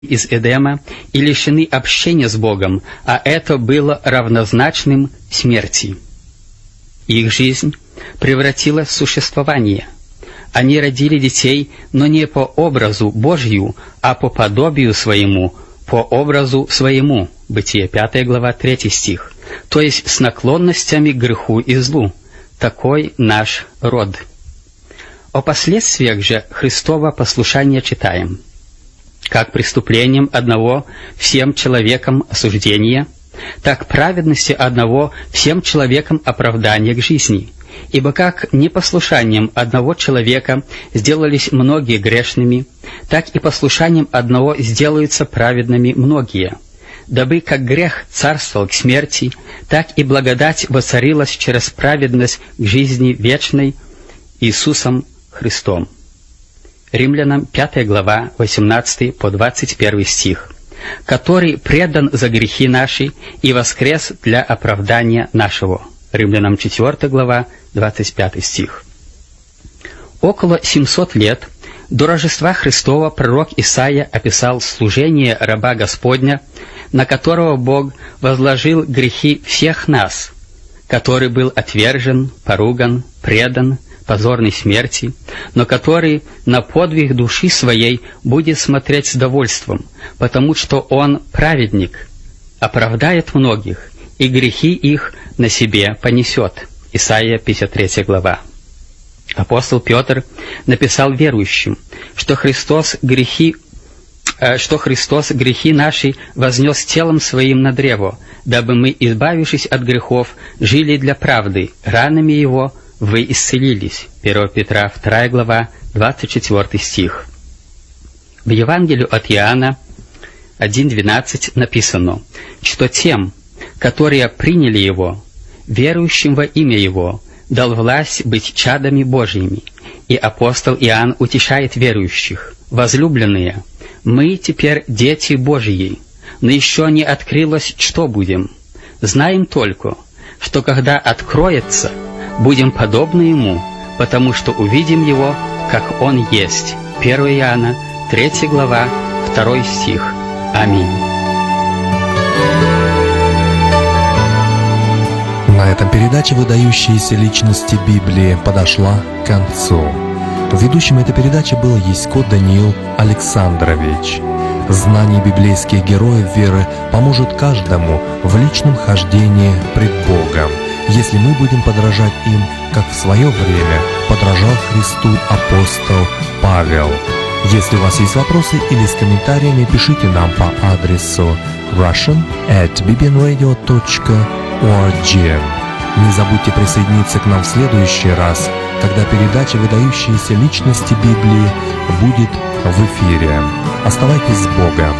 из Эдема и лишены общения с Богом, а это было равнозначным смерти. Их жизнь превратилась в существование. Они родили детей, но не по образу Божью, а по подобию своему, по образу своему. Бытие 5 глава 3 стих. То есть с наклонностями к греху и злу. Такой наш род. О последствиях же Христова послушания читаем. Как преступлением одного всем человекам осуждение, так праведности одного всем человекам оправдание к жизни. Ибо как непослушанием одного человека сделались многие грешными, так и послушанием одного сделаются праведными многие. Дабы как грех царствовал к смерти, так и благодать воцарилась через праведность к жизни вечной Иисусом Христом. Римлянам 5 глава 18 по 21 стих. Который предан за грехи наши и воскрес для оправдания нашего. Римлянам 4 глава 25 стих. Около 700 лет до Рождества Христова пророк Исаия описал служение раба Господня, на которого Бог возложил грехи всех нас, который был отвержен, поруган, предан, позорной смерти, но который на подвиг души своей будет смотреть с довольством, потому что Он праведник, оправдает многих, и грехи их на себе понесет. Исайя 53 глава. Апостол Петр написал верующим, что Христос грехи наши вознес телом Своим на древо, дабы мы, избавившись от грехов, жили для правды, ранами Его вы исцелились. 1 Петра 2 глава 24 стих. В Евангелии от Иоанна 1:12 написано, что тем, которые приняли Его, верующим во имя Его, дал власть быть чадами Божьими. И апостол Иоанн утешает верующих: возлюбленные, мы теперь дети Божьи, но еще не открылось, что будем. Знаем только, что когда откроется, будем подобны Ему, потому что увидим Его, как Он есть. 1 Иоанна 3 глава 2 стих. Аминь. На этом передача «Выдающиеся личности Библии» подошла к концу. Ведущим этой передачи был Ясько Даниил Александрович. Знание библейских героев веры поможет каждому в личном хождении пред Богом, если мы будем подражать им, как в свое время подражал Христу апостол Павел. Если у вас есть вопросы или с комментариями, пишите нам по адресу russian@bbnradio.org. Не забудьте присоединиться к нам в следующий раз, когда передача «Выдающиеся личности Библии» будет в эфире. Оставайтесь с Богом.